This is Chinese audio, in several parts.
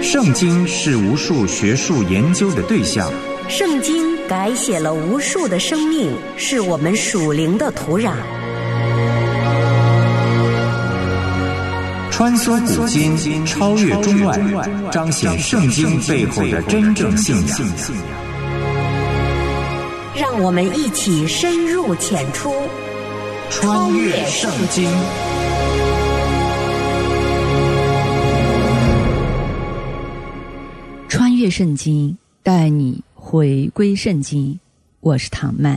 圣经是无数学术研究的对象， 圣经改写了无数的生命，是我们属灵的土壤。 穿梭古今，超越中外，彰显圣经背后的真正信仰。 让我们一起深入浅出， 穿越圣经。 穿越圣经，带你回归圣经。我是唐曼。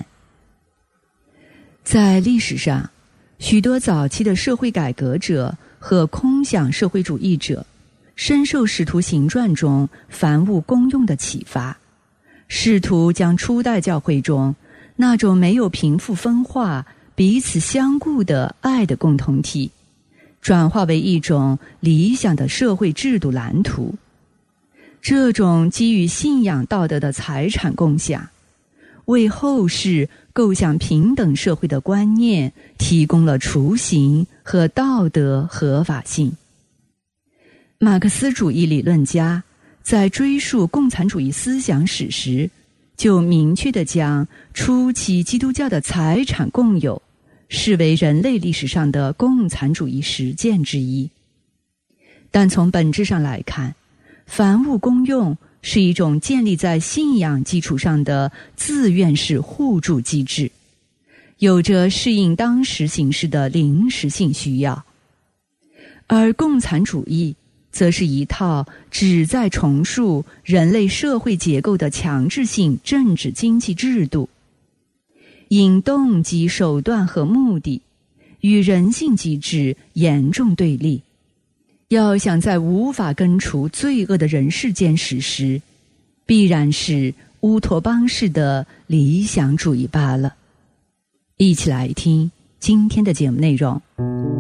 在历史上，许多早期的社会改革者和空想社会主义者深受《使徒行传》中凡物公用的启发，试图将初代教会中那种没有贫富分化、彼此相顾的爱的共同体，转化为一种理想的社会制度蓝图。这种基于信仰道德的财产共享，为后世构想平等社会的观念提供了雏形和道德合法性。马克思主义理论家在追溯共产主义思想史时，就明确地将初期基督教的财产共有视为人类历史上的共产主义实践之一。但从本质上来看，凡物公用是一种建立在信仰基础上的自愿式互助机制，有着适应当时形势的临时性需要。而共产主义则是一套旨在重塑人类社会结构的强制性政治经济制度，因动机、手段和目的与人性机制严重对立，要想在无法根除罪恶的人世间实施，必然是乌托邦式的理想主义罢了。一起来听今天的节目内容。